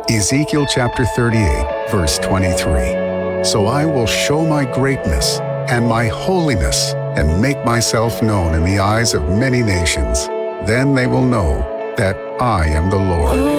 Ezekiel chapter 38, verse 23. So I will show my greatness and my holiness and make myself known in the eyes of many nations. Then they will know that I am the Lord.